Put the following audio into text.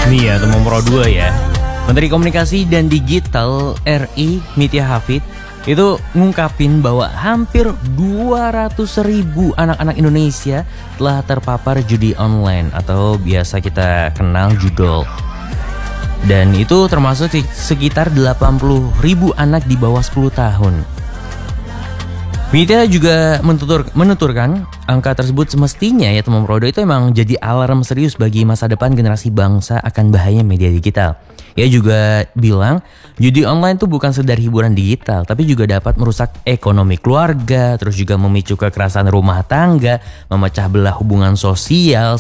Nih ya, Teman Pro 2 ya. Menteri Komunikasi dan Digital RI Mitya Hafid itu ngungkapin bahwa hampir 200.000 anak-anak Indonesia telah terpapar judi online atau biasa kita kenal judol. Dan itu termasuk sekitar 80.000 anak di bawah 10 tahun. Mitya juga menuturkan angka tersebut semestinya ya Teman Pro 2 itu emang jadi alarm serius bagi masa depan generasi bangsa akan bahaya media digital. Ia juga bilang judi online itu bukan sekedar hiburan digital, tapi juga dapat merusak ekonomi keluarga, terus juga memicu kekerasan rumah tangga, memecah belah hubungan sosial,